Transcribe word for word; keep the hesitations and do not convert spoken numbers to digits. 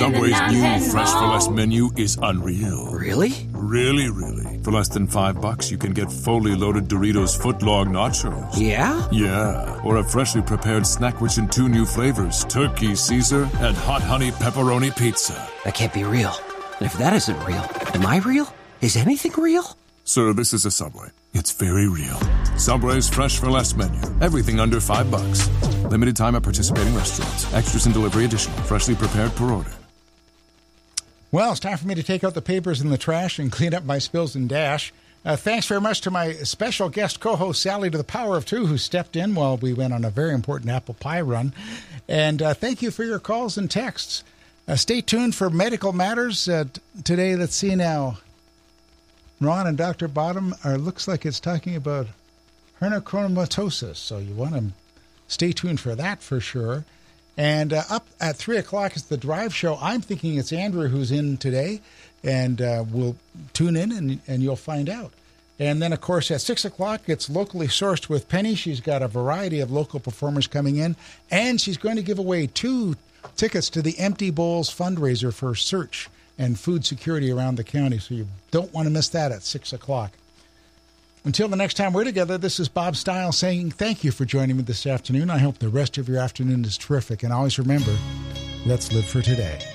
Subway's new Fresh for Less menu is unreal. Really? Really, really. For less than five bucks, you can get fully loaded Doritos footlong nachos. Yeah? Yeah. Or a freshly prepared snack rich in two new flavors, Turkey Caesar and Hot Honey Pepperoni Pizza. That can't be real. And if that isn't real, am I real? Is anything real? Sir, this is a Subway. It's very real. Subway's Fresh for Less menu. Everything under five bucks. Limited time at participating restaurants. Extras and delivery additional. Freshly prepared per order. Well, it's time for me to take out the papers in the trash and clean up my spills and dash. Uh, thanks very much to my special guest co-host, Sally to the Power of Two, who stepped in while we went on a very important apple pie run. And uh, thank you for your calls and texts. Uh, stay tuned for medical matters. Uh, t- today, let's see now. Ron and Doctor Bottom are looks like it's talking about hernochromatosis, so you want to stay tuned for that for sure. And uh, up at three o'clock is the Drive Show. I'm thinking it's Andrew who's in today, and uh, we'll tune in and, and you'll find out. And then, of course, at six o'clock, it's Locally Sourced with Penny. She's got a variety of local performers coming in, and she's going to give away two tickets to the Empty Bowls fundraiser for search and food security around the county, so you don't want to miss that at six o'clock. Until the next time we're together, this is Bob Stiles saying thank you for joining me this afternoon. I hope the rest of your afternoon is terrific, and always remember, let's live for today.